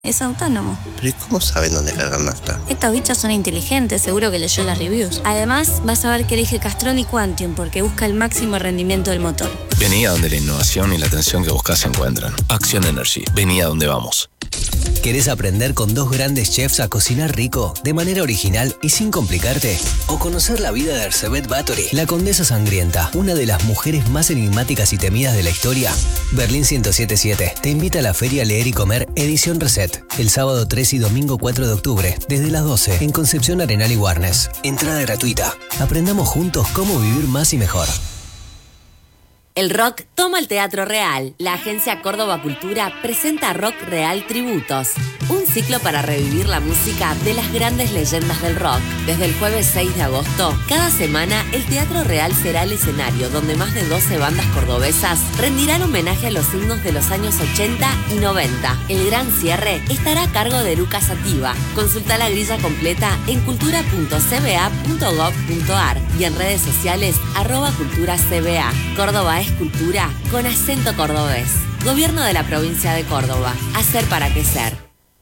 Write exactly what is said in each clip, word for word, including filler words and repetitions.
Es autónomo. ¿Pero y cómo saben dónde cargar nafta? Estos bichos son inteligentes, seguro que leyó las reviews. Además, vas a ver que elige Castrol y Quantium porque busca el máximo rendimiento del motor. Vení a donde la innovación y la atención que buscas se encuentran. Action Energy. Vení a donde vamos. ¿Querés aprender con dos grandes chefs a cocinar rico, de manera original y sin complicarte? ¿O conocer la vida de Erzsébet Báthory, la condesa sangrienta, una de las mujeres más enigmáticas y temidas de la historia? Berlín ciento siete punto siete te invita a la Feria Leer y Comer Edición Reset, el sábado tres y domingo cuatro de octubre, desde las doce, en Concepción Arenal y Warnes. Entrada gratuita. Aprendamos juntos cómo vivir más y mejor. El rock toma el Teatro Real. La agencia Córdoba Cultura presenta Rock Real Tributos, un ciclo para revivir la música de las grandes leyendas del rock. Desde el jueves seis de agosto, cada semana el Teatro Real será el escenario donde más de doce bandas cordobesas rendirán homenaje a los himnos de los años ochenta y noventa. El gran cierre estará a cargo de Eruca Sativa. Consulta la grilla completa en cultura punto c b a punto gov punto a r y en redes sociales arroba cultura c b a. Córdoba es cultura con acento cordobés. Gobierno de la provincia de Córdoba. Hacer para crecer.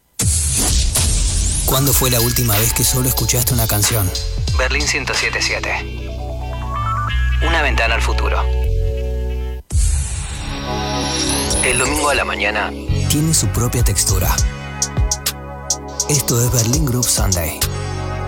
¿Cuándo fue la última vez que solo escuchaste una canción? Berlín ciento siete punto siete. Una ventana al futuro. El domingo a la mañana tiene su propia textura. Esto es Berlín Group Sunday.